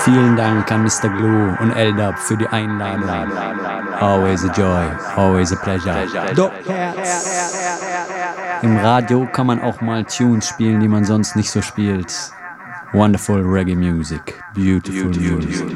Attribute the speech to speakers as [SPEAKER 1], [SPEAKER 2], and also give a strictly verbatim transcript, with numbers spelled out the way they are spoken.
[SPEAKER 1] Vielen Dank an Mister Glue und L-Dub für die Einladung. Always a joy, always a pleasure. Dope-Herz. Im Radio kann man auch mal Tunes spielen, die man sonst nicht so spielt. Wonderful Reggae Music, beautiful music.